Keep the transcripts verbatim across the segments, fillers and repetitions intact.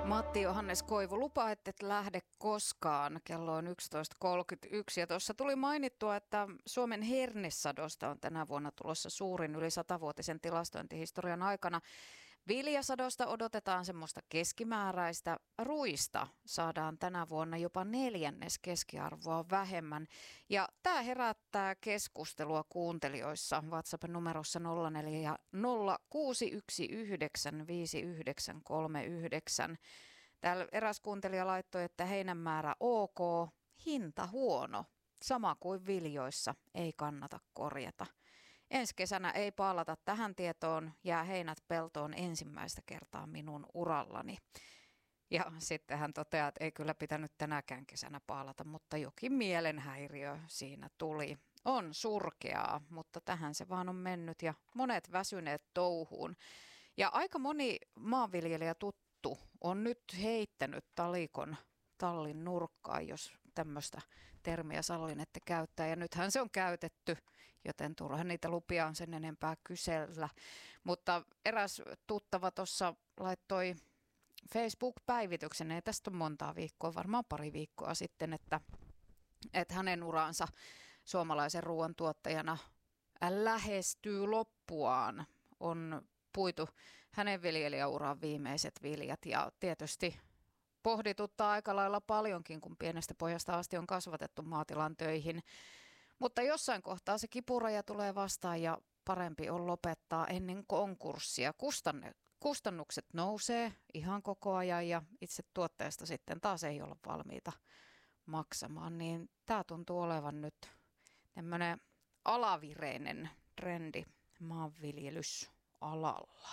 Matti Johannes Koivu, lupaa, että et lähde koskaan. Kello on yksitoista kolmekymmentäyksi ja tuossa tuli mainittua, että Suomen hernesadosta on tänä vuonna tulossa suurin yli satavuotisen tilastointihistorian aikana. Viljasadosta odotetaan semmoista keskimääräistä. Ruista saadaan tänä vuonna jopa neljännes keskiarvoa vähemmän. Ja tämä herättää keskustelua kuuntelijoissa WhatsApp-numerossa nolla neljä nolla kuusi yksi yhdeksän viisi yhdeksän kolme yhdeksän. Täällä eräs kuuntelija laittoi, että heinänmäärä ok, hinta huono. Sama kuin viljoissa, ei kannata korjata. Ensi kesänä ei paalata tähän tietoon, jää heinät peltoon ensimmäistä kertaa minun urallani. Ja sitten hän toteaa, että ei kyllä pitänyt tänäkään kesänä paalata, mutta jokin mielenhäiriö siinä tuli. On surkeaa, mutta tähän se vaan on mennyt ja monet väsyneet touhuun. Ja aika moni maanviljelijä tuttu on nyt heittänyt talikon tallin nurkkaan, jos tämmöistä termiä sallin, että käyttää. Ja nythän se on käytetty, joten turha niitä lupia on sen enempää kysellä. Mutta eräs tuttava tuossa laittoi Facebook-päivityksen, ei tästä ole montaa viikkoa, varmaan pari viikkoa sitten, että, että hänen uransa suomalaisen ruoantuottajana lähestyy loppuaan. On puitu hänen viljelijäuran viimeiset viljat ja tietysti pohdituttaa aika lailla paljonkin, kun pienestä pojasta asti on kasvatettu maatilan töihin. Mutta jossain kohtaa se kipuraja tulee vastaan ja parempi on lopettaa ennen konkurssia. Kustanne, kustannukset nousee ihan koko ajan ja itse tuotteesta sitten taas ei olla valmiita maksamaan. Niin tämä tuntuu olevan nyt tämmöinen alavireinen trendi maanviljelysalalla.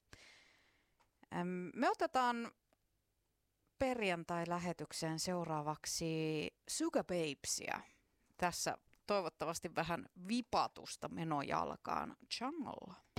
Me otetaan perjantai-lähetykseen seuraavaksi Sugababesia. Tässä toivottavasti vähän vipatusta menojalkaan. Jungle.